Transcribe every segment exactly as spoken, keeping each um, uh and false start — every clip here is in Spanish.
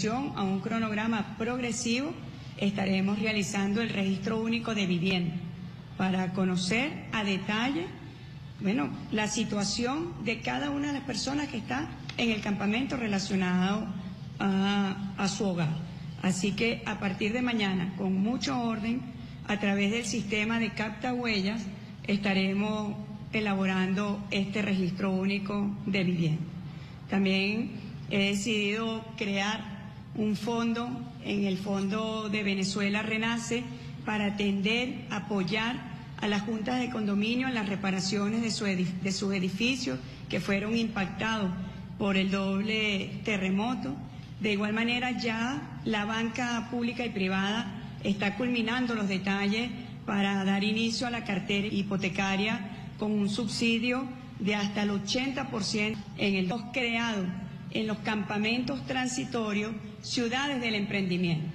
A un cronograma progresivo estaremos realizando el registro único de vivienda para conocer a detalle, bueno, la situación de cada una de las personas que está en el campamento relacionado a, a su hogar. Así que a partir de mañana, con mucho orden, a través del sistema de capta huellas, estaremos elaborando este registro único de vivienda. También he decidido crear un fondo, en el Fondo de Venezuela Renace, para atender, apoyar a las juntas de condominio en las reparaciones de, su de sus edificios que fueron impactados por el doble terremoto. De igual manera, ya la banca pública y privada está culminando los detalles para dar inicio a la cartera hipotecaria con un subsidio de hasta el ochenta por ciento en el hemos creado en los campamentos transitorios ciudades del emprendimiento.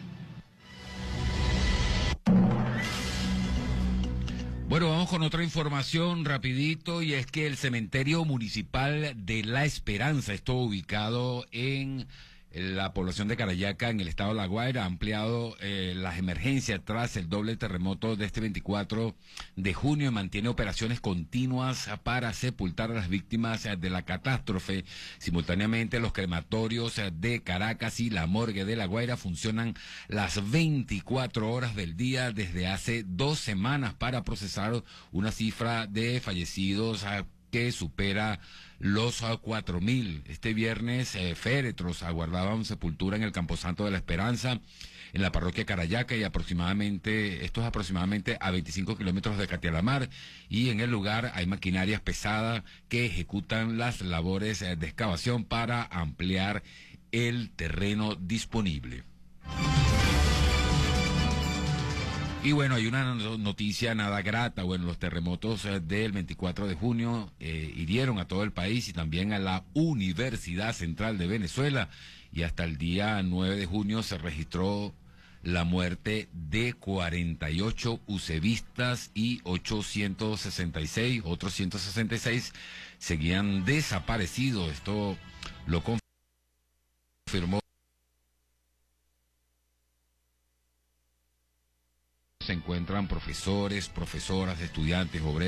Bueno, vamos con otra información rapidito, y es que el cementerio municipal de La Esperanza, está ubicado en la población de Carayaca, en el estado de La Guaira, ha ampliado eh, las emergencias tras el doble terremoto de este veinticuatro de junio y mantiene operaciones continuas para sepultar a las víctimas de la catástrofe. Simultáneamente, los crematorios de Caracas y la morgue de La Guaira funcionan las veinticuatro horas del día desde hace dos semanas para procesar una cifra de fallecidos que supera los cuatro mil. Este viernes, eh, féretros aguardaban sepultura en el Camposanto de la Esperanza, en la parroquia Carayaca, y aproximadamente, esto es aproximadamente a veinticinco kilómetros de Catialamar, y en el lugar hay maquinarias pesadas que ejecutan las labores eh, de excavación para ampliar el terreno disponible. Y bueno, hay una noticia nada grata. Bueno, los terremotos del veinticuatro de junio eh, hirieron a todo el país y también a la Universidad Central de Venezuela, y hasta el día nueve de junio se registró la muerte de cuarenta y ocho usevistas y ochocientos sesenta y seis, otros ciento sesenta y seis seguían desaparecidos. Esto lo confirmó. Se encuentran profesores, profesoras, estudiantes, obreros.